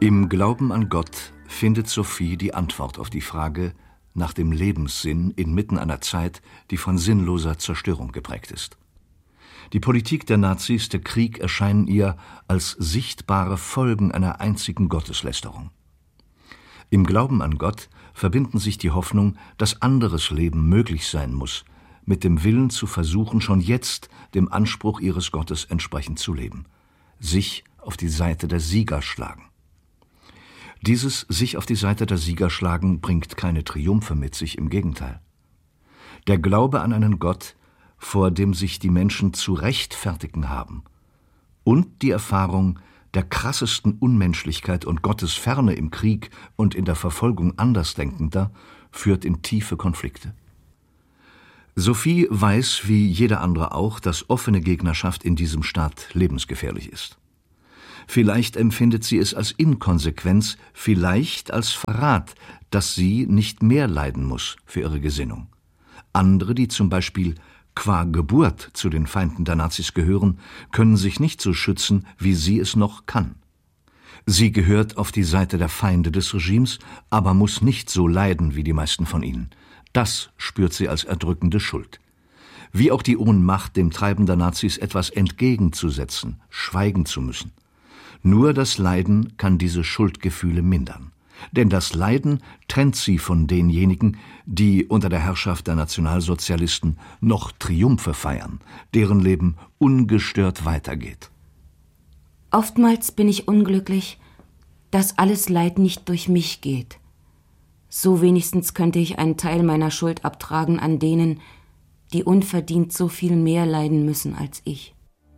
Im Glauben an Gott findet Sophie die Antwort auf die Frage nach dem Lebenssinn inmitten einer Zeit, die von sinnloser Zerstörung geprägt ist. Die Politik der Nazis, der Krieg erscheinen ihr als sichtbare Folgen einer einzigen Gotteslästerung. Im Glauben an Gott verbinden sich die Hoffnung, dass anderes Leben möglich sein muss, mit dem Willen zu versuchen, schon jetzt dem Anspruch ihres Gottes entsprechend zu leben, sich auf die Seite der Sieger schlagen. Dieses sich auf die Seite der Sieger schlagen bringt keine Triumphe mit sich, im Gegenteil. Der Glaube an einen Gott, vor dem sich die Menschen zu rechtfertigen haben, und die Erfahrung der krassesten Unmenschlichkeit und Gottes Ferne im Krieg und in der Verfolgung Andersdenkender führt in tiefe Konflikte. Sophie weiß, wie jeder andere auch, dass offene Gegnerschaft in diesem Staat lebensgefährlich ist. Vielleicht empfindet sie es als Inkonsequenz, vielleicht als Verrat, dass sie nicht mehr leiden muss für ihre Gesinnung. Andere, die zum Beispiel qua Geburt zu den Feinden der Nazis gehören, können sich nicht so schützen, wie sie es noch kann. Sie gehört auf die Seite der Feinde des Regimes, aber muss nicht so leiden wie die meisten von ihnen. Das spürt sie als erdrückende Schuld. Wie auch die Ohnmacht, dem Treiben der Nazis etwas entgegenzusetzen, schweigen zu müssen. Nur das Leiden kann diese Schuldgefühle mindern. Denn das Leiden trennt sie von denjenigen, die unter der Herrschaft der Nationalsozialisten noch Triumphe feiern, deren Leben ungestört weitergeht. Oftmals bin ich unglücklich, dass alles Leid nicht durch mich geht. So wenigstens könnte ich einen Teil meiner Schuld abtragen an denen, die unverdient so viel mehr leiden müssen als ich.